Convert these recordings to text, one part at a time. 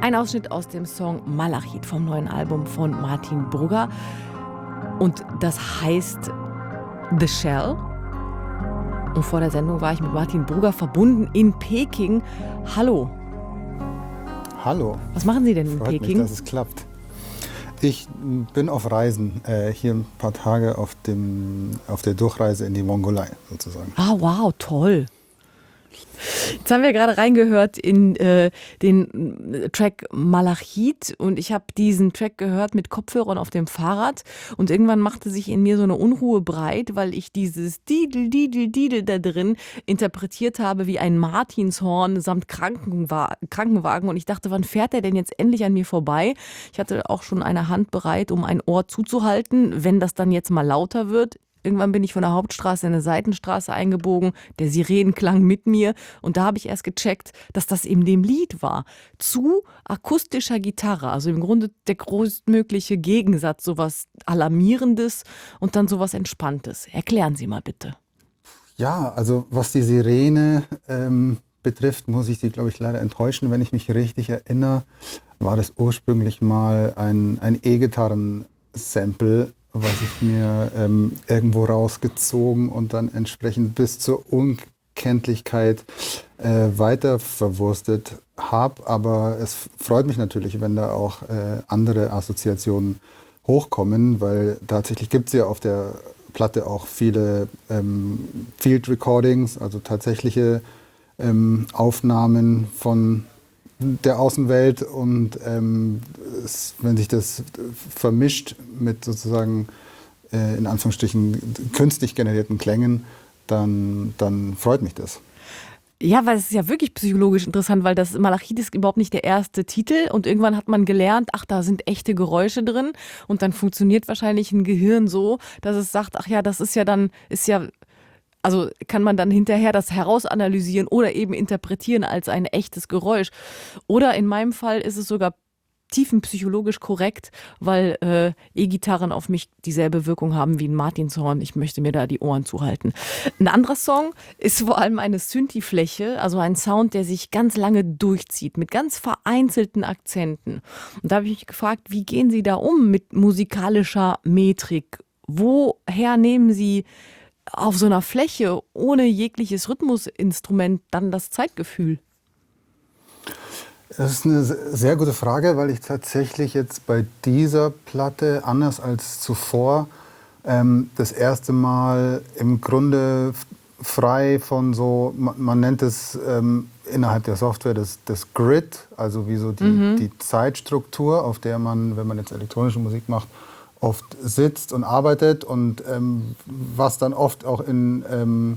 Ein Ausschnitt aus dem Song Malachit vom neuen Album von Martin Brugger. Und das heißt The Shell. Und vor der Sendung war ich mit Martin Brugger verbunden in Peking. Hallo. Hallo. Was machen Sie denn in Freut Peking? mich, dass es klappt. Ich bin auf Reisen, hier ein paar Tage auf der Durchreise in die Mongolei sozusagen. Ah, wow, toll. Jetzt haben wir gerade reingehört in den Track Malachit und ich habe diesen Track gehört mit Kopfhörern auf dem Fahrrad und irgendwann machte sich in mir so eine Unruhe breit, weil ich dieses Didel, Didel, Didel da drin interpretiert habe wie ein Martinshorn samt Krankenwagen und ich dachte, wann fährt der denn jetzt endlich an mir vorbei? Ich hatte auch schon eine Hand bereit, um ein Ohr zuzuhalten, wenn das dann jetzt mal lauter wird. Irgendwann bin ich von der Hauptstraße in eine Seitenstraße eingebogen, der Sirenenklang mit mir und da habe ich erst gecheckt, dass das in dem Lied war. Zu akustischer Gitarre, also im Grunde der größtmögliche Gegensatz, sowas Alarmierendes und dann sowas Entspanntes. Erklären Sie mal bitte. Ja, also was die Sirene betrifft, muss ich Sie, glaube ich, leider enttäuschen. Wenn ich mich richtig erinnere, war das ursprünglich mal ein E-Gitarren-Sample, was ich mir irgendwo rausgezogen und dann entsprechend bis zur Unkenntlichkeit weiter verwurstet habe. Aber es freut mich natürlich, wenn da auch andere Assoziationen hochkommen, weil tatsächlich gibt es ja auf der Platte auch viele Field Recordings, also tatsächliche Aufnahmen von der Außenwelt und wenn sich das vermischt mit sozusagen in Anführungsstrichen künstlich generierten Klängen, dann freut mich das. Ja, weil es ist ja wirklich psychologisch interessant, weil das Malachit ist überhaupt nicht der erste Titel und irgendwann hat man gelernt, ach, da sind echte Geräusche drin und dann funktioniert wahrscheinlich ein Gehirn so, dass es sagt, ach ja, das ist ja dann, also kann man dann hinterher das herausanalysieren oder eben interpretieren als ein echtes Geräusch. Oder in meinem Fall ist es sogar tiefenpsychologisch korrekt, weil E-Gitarren auf mich dieselbe Wirkung haben wie ein Martinshorn. Ich möchte mir da die Ohren zuhalten. Ein anderer Song ist vor allem eine Synthi-Fläche, also ein Sound, der sich ganz lange durchzieht, mit ganz vereinzelten Akzenten. Und da habe ich mich gefragt, wie gehen Sie da um mit musikalischer Metrik? Woher nehmen Sie auf so einer Fläche ohne jegliches Rhythmusinstrument dann das Zeitgefühl? Das ist eine sehr gute Frage, weil ich tatsächlich jetzt bei dieser Platte, anders als zuvor, das erste Mal im Grunde frei von so, man nennt es innerhalb der Software das Grid, also wie so die Zeitstruktur, auf der man, wenn man jetzt elektronische Musik macht, oft sitzt und arbeitet und was dann oft auch in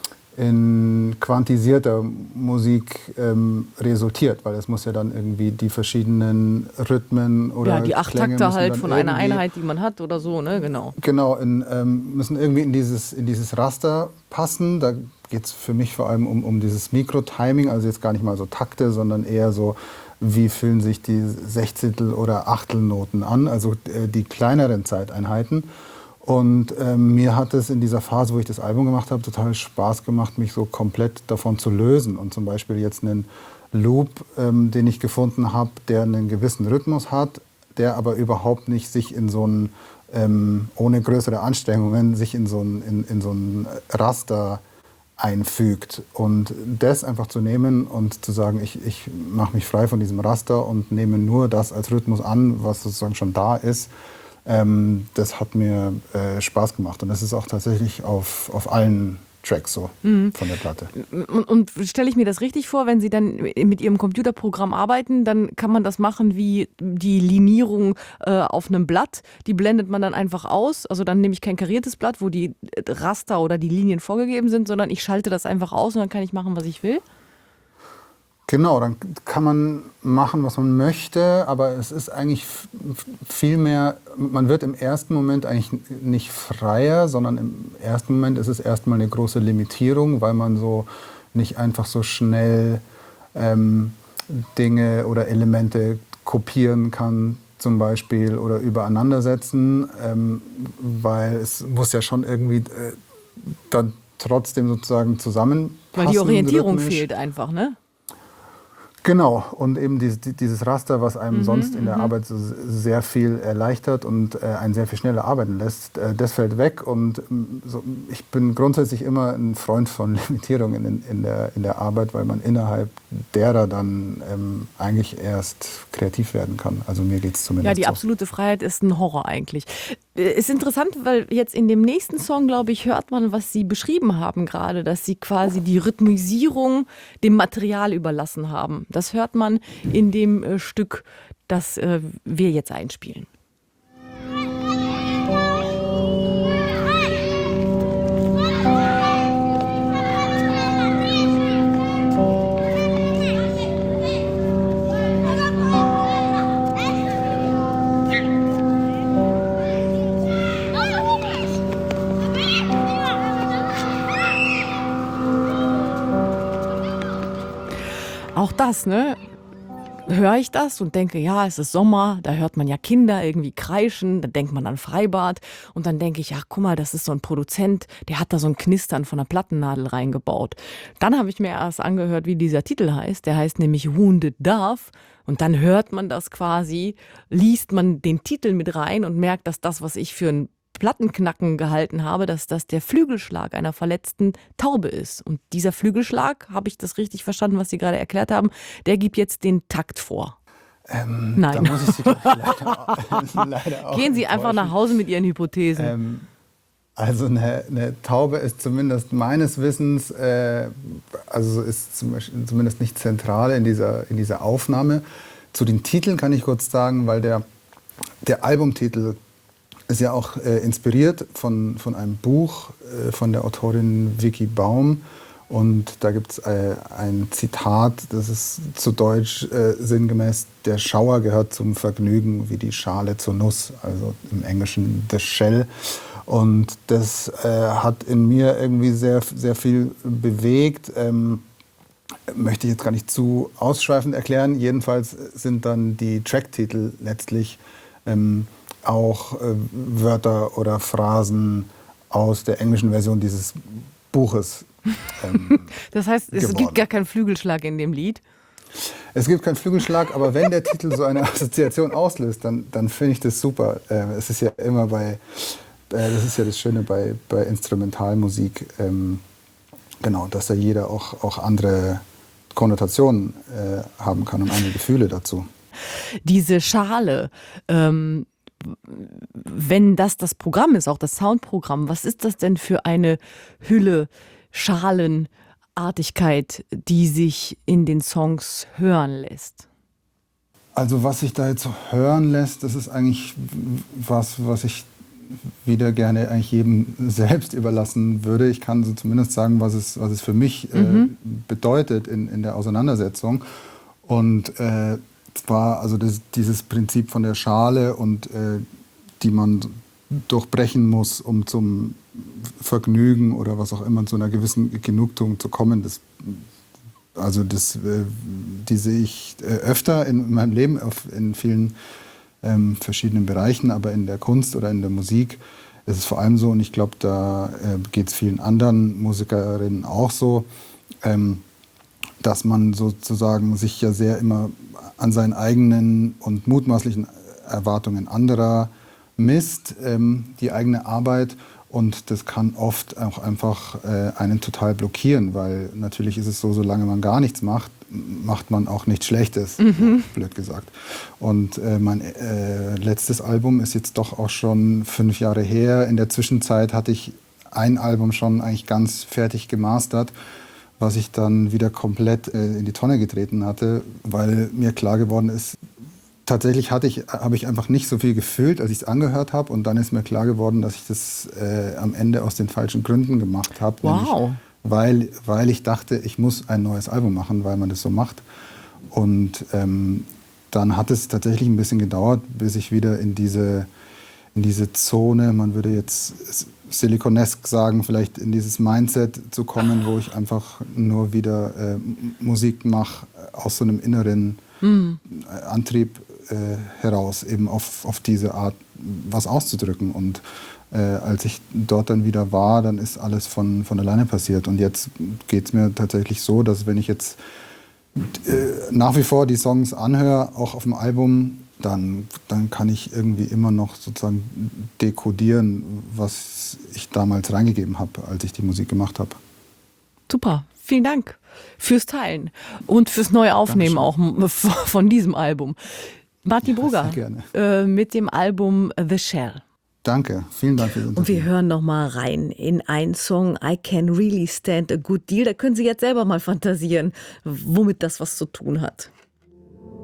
quantisierter Musik resultiert, weil es muss ja dann irgendwie die verschiedenen Rhythmen oder ja, die Klänge Achttakte halt von einer irgendwie, Einheit, die man hat oder so, ne? Genau. Genau, müssen irgendwie in dieses Raster passen. Da geht es für mich vor allem um dieses Mikrotiming, also jetzt gar nicht mal so Takte, sondern eher so, wie fühlen sich die Sechzehntel- oder Achtelnoten an, also die kleineren Zeiteinheiten. Und mir hat es in dieser Phase, wo ich das Album gemacht habe, total Spaß gemacht, mich so komplett davon zu lösen. Und zum Beispiel jetzt einen Loop, den ich gefunden habe, der einen gewissen Rhythmus hat, der aber überhaupt nicht sich in so einen, ohne größere Anstrengungen, sich in so ein Raster einfügt. Und das einfach zu nehmen und zu sagen, ich mache mich frei von diesem Raster und nehme nur das als Rhythmus an, was sozusagen schon da ist, das hat mir Spaß gemacht. Und das ist auch tatsächlich auf allen Tracks so von der Platte. Und stelle ich mir das richtig vor, wenn Sie dann mit Ihrem Computerprogramm arbeiten, dann kann man das machen wie die Linierung auf einem Blatt. Die blendet man dann einfach aus. Also dann nehme ich kein kariertes Blatt, wo die Raster oder die Linien vorgegeben sind, sondern ich schalte das einfach aus und dann kann ich machen, was ich will. Genau, dann kann man machen, was man möchte, aber es ist eigentlich viel mehr, man wird im ersten Moment eigentlich nicht freier, sondern im ersten Moment ist es erstmal eine große Limitierung, weil man so nicht einfach so schnell Dinge oder Elemente kopieren kann zum Beispiel oder übereinandersetzen, weil es muss ja schon irgendwie dann trotzdem sozusagen zusammenpassen. Weil die Orientierung rhythmisch. fehlt einfach, ne? Genau, und eben dieses Raster, was einem sonst in der Arbeit so sehr viel erleichtert und einen sehr viel schneller arbeiten lässt, das fällt weg. Und so, ich bin grundsätzlich immer ein Freund von Limitierungen in der Arbeit, weil man innerhalb derer dann eigentlich erst kreativ werden kann. Also mir geht es zumindest Ja, die so. absolute Freiheit ist ein Horror eigentlich. Ist interessant, weil jetzt in dem nächsten Song, glaube ich, hört man, was Sie beschrieben haben gerade, dass Sie quasi die Rhythmisierung dem Material überlassen haben. Das hört man in dem Stück, das wir jetzt einspielen. Auch das, ne? Höre ich das und denke, ja, es ist Sommer, da hört man ja Kinder irgendwie kreischen, da denkt man an Freibad und dann denke ich, ach guck mal, das ist so ein Produzent, der hat da so ein Knistern von einer Plattennadel reingebaut. Dann habe ich mir erst angehört, wie dieser Titel heißt, der heißt nämlich Wounded Dove und dann hört man das quasi, liest man den Titel mit rein und merkt, dass das, was ich für ein Plattenknacken gehalten habe, dass das der Flügelschlag einer verletzten Taube ist. Und dieser Flügelschlag, habe ich das richtig verstanden, was Sie gerade erklärt haben, der gibt jetzt den Takt vor. Nein. Da muss ich Sie leider auch Gehen Sie einfach nach Hause mit Ihren Hypothesen. Also eine Taube ist zumindest meines Wissens, also ist zumindest nicht zentral in dieser Aufnahme. Zu den Titeln kann ich kurz sagen, weil der Albumtitel ist ja auch inspiriert von einem Buch von der Autorin Vicky Baum. Und da gibt es ein Zitat, das ist zu Deutsch sinngemäß: Der Schauer gehört zum Vergnügen wie die Schale zur Nuss, also im Englischen the shell. Und das hat in mir irgendwie sehr, sehr viel bewegt. Möchte ich jetzt gar nicht zu ausschweifend erklären. Jedenfalls sind dann die Tracktitel letztlich auch Wörter oder Phrasen aus der englischen Version dieses Buches. Das heißt, es gibt gar keinen Flügelschlag in dem Lied? Es gibt keinen Flügelschlag, aber wenn der Titel so eine Assoziation auslöst, dann finde ich das super. Es ist ja immer das ist ja das Schöne bei Instrumentalmusik, genau, dass da jeder auch andere Konnotationen haben kann und andere Gefühle dazu. Diese Schale, wenn das Programm ist, auch das Soundprogramm, was ist das denn für eine Hülle, Schalenartigkeit, die sich in den Songs hören lässt? Also was sich da jetzt so hören lässt, das ist eigentlich was ich wieder gerne eigentlich jedem selbst überlassen würde. Ich kann so zumindest sagen, was es für mich bedeutet in der Auseinandersetzung. Und zwar also dieses Prinzip von der Schale und die man durchbrechen muss, um zum Vergnügen oder was auch immer, zu einer gewissen Genugtuung zu kommen. Die sehe ich öfter in meinem Leben in vielen verschiedenen Bereichen, aber in der Kunst oder in der Musik ist es vor allem so, und ich glaube, da geht es vielen anderen Musikerinnen auch so, dass man sozusagen sich ja sehr immer an seinen eigenen und mutmaßlichen Erwartungen anderer misst, die eigene Arbeit. Und das kann oft auch einfach einen total blockieren, weil natürlich ist es so, solange man gar nichts macht, macht man auch nichts Schlechtes, blöd gesagt. Und mein letztes Album ist jetzt doch auch schon 5 Jahre her. In der Zwischenzeit hatte ich ein Album schon eigentlich ganz fertig gemastert, was ich dann wieder komplett in die Tonne getreten hatte, weil mir klar geworden ist, tatsächlich habe ich einfach nicht so viel gefühlt, als ich es angehört habe. Und dann ist mir klar geworden, dass ich das am Ende aus den falschen Gründen gemacht habe. Wow. Weil ich dachte, ich muss ein neues Album machen, weil man das so macht. Und dann hat es tatsächlich ein bisschen gedauert, bis ich wieder in diese Zone, man würde jetzt Siliconesque sagen, vielleicht in dieses Mindset zu kommen, wo ich einfach nur wieder Musik mache aus so einem inneren Antrieb heraus, eben auf diese Art was auszudrücken. Und als ich dort dann wieder war, dann ist alles von alleine passiert. Und jetzt geht es mir tatsächlich so, dass wenn ich jetzt nach wie vor die Songs anhöre, auch auf dem Album, dann kann ich irgendwie immer noch sozusagen dekodieren, was ich damals reingegeben habe, als ich die Musik gemacht habe. Super, vielen Dank fürs Teilen und fürs neue Aufnehmen auch von diesem Album. Martin Brugger mit dem Album The Shell. Danke, vielen Dank für das Interview. Und wir hören noch mal rein in einen Song, I Can Really Stand a Good Deal. Da können Sie jetzt selber mal fantasieren, womit das was zu tun hat.